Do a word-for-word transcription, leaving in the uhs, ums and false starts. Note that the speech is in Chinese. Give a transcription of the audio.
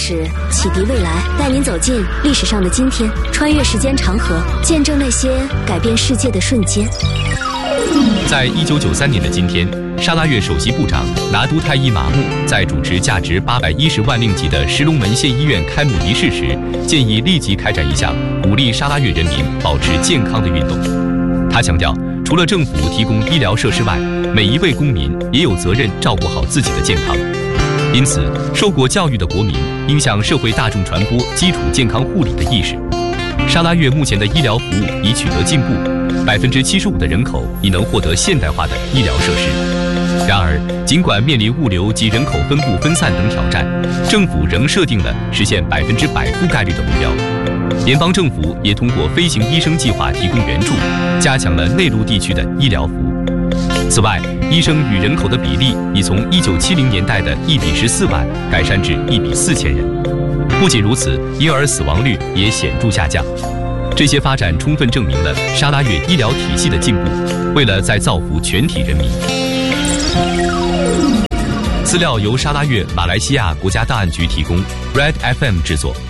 史，启迪未来，带您走进历史上的今天，穿越时间长河，见证那些改变世界的瞬间。 在一九九三年的今天，沙拉越首席部长拿督泰伊马木在主持价值八百一十万令吉的石龙门县医院开幕仪式时，建议立即开展一项鼓励沙拉越人民保持健康的运动。他强调，除了政府提供医疗设施外，每一位公民也有责任照顾好自己的健康。因此，受过教育的国民应向社会大众传播基础健康护理的意识。沙拉越目前的医疗服务已取得进步，百分之七十五的人口已能获得现代化的医疗设施。然而，尽管面临物流及人口分布分散等挑战，政府仍设定了实现百分之百覆盖率的目标。联邦政府也通过飞行医生计划提供援助，加强了内陆地区的医疗服务。此外，医生与人口的比例已从一九七零年代的一比十四万改善至一比四千人。不仅如此，婴儿死亡率也显著下降。这些发展充分证明了沙拉越医疗体系的进步，为了再造福全体人民。资料由沙拉越马来西亚国家档案局提供 ，Red F M 制作。